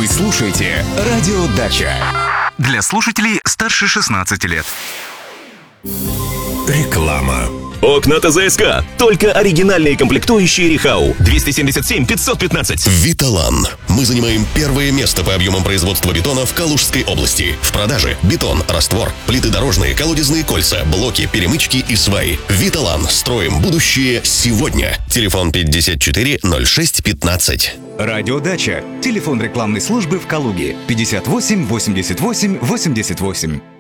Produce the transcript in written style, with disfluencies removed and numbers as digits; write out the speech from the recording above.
Вы слушаете «Радио Дача». Для слушателей старше 16 лет. Реклама. Окна ТЗСК. Только оригинальные комплектующие Рихау. 277 515. Виталан. Мы занимаем первое место по объемам производства бетона в Калужской области. В продаже бетон, раствор, плиты дорожные, колодезные кольца, блоки, перемычки и сваи. Виталан. Строим будущее сегодня. Телефон 54 06 15. «Радио Дача». Телефон рекламной службы в Калуге. 58 88 88.